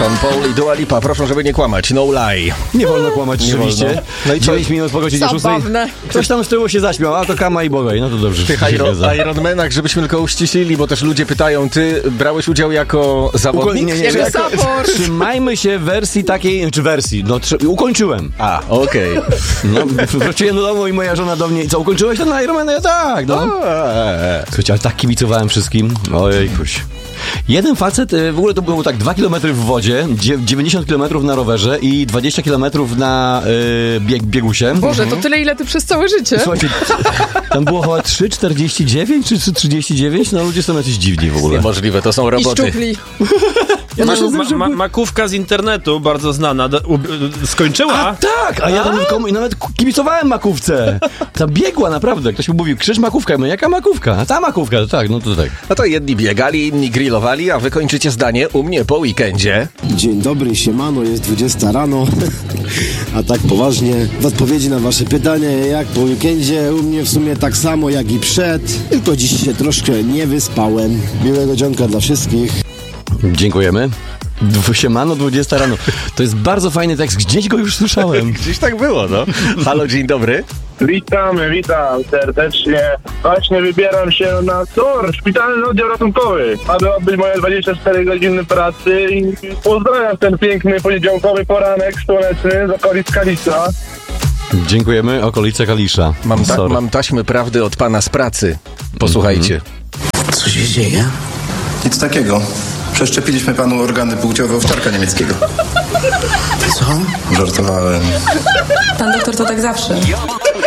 Sean Paul i Dua Lipa. Proszę, żeby nie kłamać. No lie. Nie wolno kłamać, Nie rzeczywiście. wolno. No i co? 9 minut po godzinie 6. Zabawne. Ktoś tam z tyłu się zaśmiał, a to Kama i Bogaj. No to dobrze. W tych Ironmanach, żebyśmy tylko uściślili, bo też ludzie pytają, ty brałeś udział jako zawodnik? Jako support. Trzymajmy się wersji takiej, czy wersji, no ukończyłem. A, okej. No, wróciłem do domu i moja żona do mnie, co, ukończyłeś ten Ironman? Ja tak, no. Słuchajcie, ale tak kibicowałem wszystkim. Ojejkuś. Jeden facet, w ogóle to było tak 2 km w wodzie, 90 km na rowerze i 20 km na biegusie. Boże, to tyle, ile ty przez całe życie. Słuchajcie, tam było chyba 3,49 czy 3,39, no ludzie są jacyś dziwni w ogóle. Niemożliwe, to są I roboty. szczupli. Makówka z internetu, bardzo znana, skończyła. A tak, a ja nawet kibicowałem makówce. Ta biegła naprawdę, ktoś mi mówił, krzyż makówka, ja mówię, jaka makówka? A ta makówka, tak, no to tak. No to jedni biegali, inni grillowali, a wy kończycie zdanie u mnie po weekendzie. Dzień dobry, siemano, jest 20 rano, a tak poważnie, w odpowiedzi na wasze pytanie, jak po weekendzie, u mnie w sumie tak samo jak i przed, tylko dziś się troszkę nie wyspałem. Miłego dzionka dla wszystkich. Dziękujemy. Siemano, 20 rano. To jest bardzo fajny tekst, gdzieś go już słyszałem. Gdzieś tak było, no. Halo, dzień dobry. Witam serdecznie. Właśnie wybieram się na SOR, Szpitalny Oddział Ratunkowy, aby odbyć moje 24 godziny pracy i pozdrawiam ten piękny poniedziałkowy poranek słoneczny z okolic Kalisza. Dziękujemy, okolice Kalisza. Mam taśmy prawdy od pana z pracy. Posłuchajcie. Co się dzieje? Nic takiego. Przeszczepiliśmy panu organy płciowe owczarka niemieckiego. Co? Żartowałem. Pan doktor to tak zawsze.